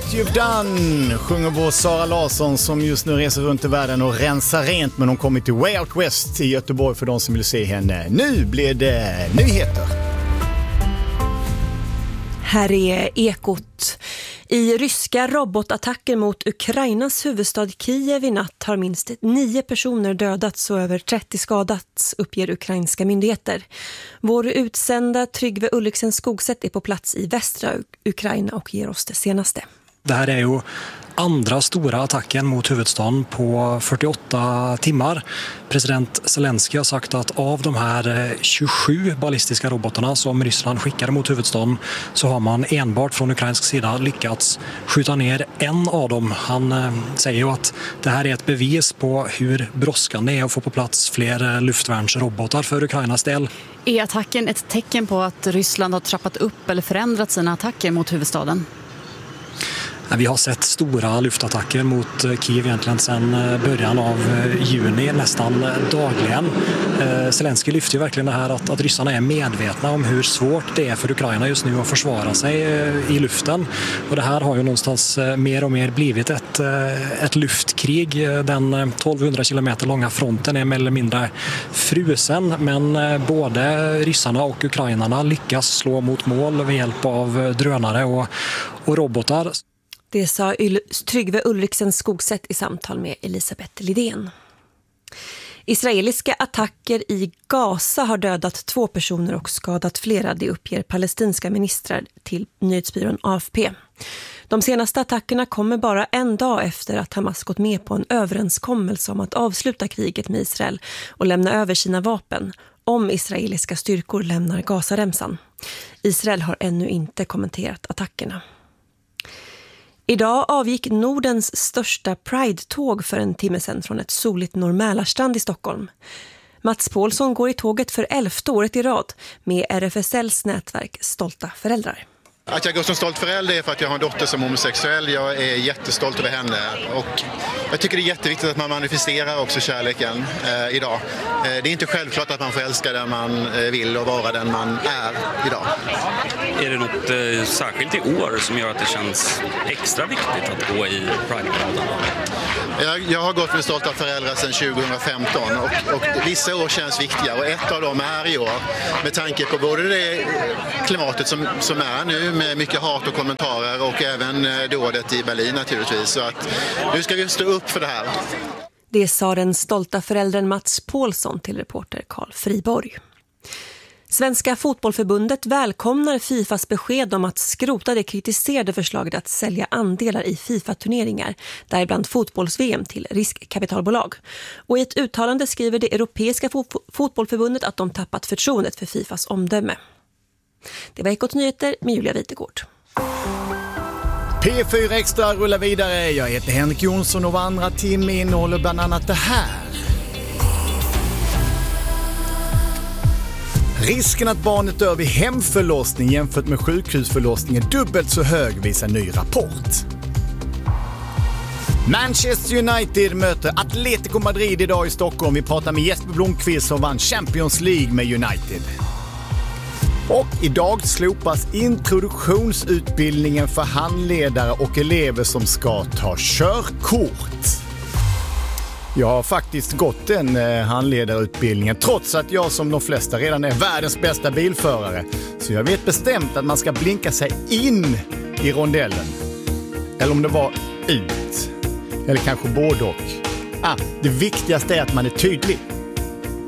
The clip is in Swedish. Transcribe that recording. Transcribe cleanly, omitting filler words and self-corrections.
you've done, sjunger vår Sara Larsson som just nu reser runt i världen och rensar rent, men hon kommer till Way Out West i Göteborg för de som vill se henne. Nu blir det nyheter. Här är Ekot. I ryska robotattacker mot Ukrainas huvudstad Kiev i natt har minst 9 personer dödats och över 30 skadats, uppger ukrainska myndigheter. Vår utsända Tryggve Ulriksen Skogsätt är på plats i västra Ukraina och ger oss det senaste. Det här är ju andra stora attacken mot huvudstaden på 48 timmar. President Zelensky har sagt att av de här 27 ballistiska robotarna som Ryssland skickade mot huvudstaden så har man enbart från ukrainsk sida lyckats skjuta ner en av dem. Han säger ju att det här är ett bevis på hur brådskande det är att få på plats fler luftvärnsrobotar för Ukrainas del. Är attacken ett tecken på att Ryssland har trappat upp eller förändrat sina attacker mot huvudstaden? Vi har sett stora luftattacker mot Kiev egentligen sedan början av juni, nästan dagligen. Zelensky lyfter ju verkligen det här att ryssarna är medvetna om hur svårt det är för Ukraina just nu att försvara sig i luften. Och det här har ju någonstans mer och mer blivit ett luftkrig. Den 1200 kilometer långa fronten är mer eller mindre frusen, men både ryssarna och ukrainarna lyckas slå mot mål med hjälp av drönare och robotar. Det sa Tryggve Ulriksen Skogsätt i samtal med Elisabeth Lidén. Israeliska attacker i Gaza har dödat 2 personer och skadat flera, det uppger palestinska ministrar till nyhetsbyrån AFP. De senaste attackerna kommer bara en dag efter att Hamas gått med på en överenskommelse om att avsluta kriget med Israel och lämna över sina vapen om israeliska styrkor lämnar Gazaremsan. Israel har ännu inte kommenterat attackerna. Idag avgick Nordens största Pride-tåg för en timme sedan från ett soligt Norrmälarstrand i Stockholm. Mats Paulsson går i tåget för 11:e året i rad med RFSLs nätverk Stolta föräldrar. Att jag går som stolt förälder är för att jag har en dotter som homosexuell. Jag är jättestolt över henne och jag tycker det är jätteviktigt att man manifesterar också kärleken idag. Det är inte självklart att man får älska den man vill och vara den man är idag. Är det något särskilt i år som gör att det känns extra viktigt att gå i Pride-paraden? Jag har gått med Stolta föräldrar sedan 2015 och vissa år känns viktiga och ett av dem är i år med tanke på både det klimatet som är nu med mycket hat och kommentarer och även dådet i Berlin naturligtvis. Så att nu ska vi stå upp för det här. Det sa den stolta föräldern Mats Paulsson till reporter Carl Friborg. Svenska fotbollförbundet välkomnar FIFAs besked om att skrota det kritiserade förslaget att sälja andelar i FIFA-turneringar, däribland fotbolls-VM, till riskkapitalbolag. Och i ett uttalande skriver det europeiska fotbollförbundet att de tappat förtroendet för FIFAs omdöme. Det var Ekot Nyheter med Julia Witegård. P4 Extra rullar vidare. Jag heter Henrik Jonsson och andra timme innehåller bland annat det här. Risken att barnet dör vid hemförlossning jämfört med sjukhusförlossning är dubbelt så hög, visar ny rapport. Manchester United möter Atletico Madrid idag i Stockholm. Vi pratar med Jesper Blomqvist som vann Champions League med United. Och idag slopas introduktionsutbildningen för handledare och elever som ska ta körkort. Jag har faktiskt gått den handledarutbildningen trots att jag som de flesta redan är världens bästa bilförare. Så jag vet bestämt att man ska blinka sig in i rondellen. Eller om det var ut. Eller kanske både och. Det viktigaste är att man är tydlig.